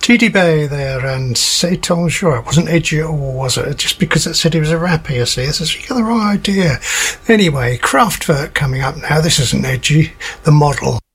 TD Bay there, and C'est Ton Jour. It wasn't edgy at all, was it? Just because it said he was a rapper, you see. This is, you got the right idea. Anyway, Kraftwerk coming up now. This isn't edgy. The Model.